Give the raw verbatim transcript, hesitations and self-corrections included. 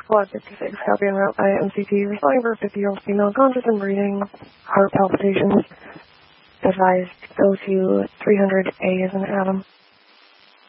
Squad fifty-six, copy en route by M C T, responding for a fifty-year-old female conscious and breathing, heart palpitations. Advised, go to three hundred A as an Adam.